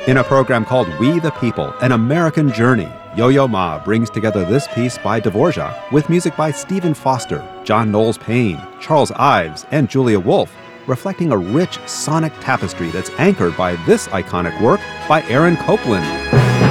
In a program called We the People, An American Journey, Yo-Yo Ma brings together this piece by Dvorak with music by Stephen Foster, John Knowles Payne, Charles Ives, and Julia Wolfe, reflecting a rich sonic tapestry that's anchored by this iconic work by Aaron Copland.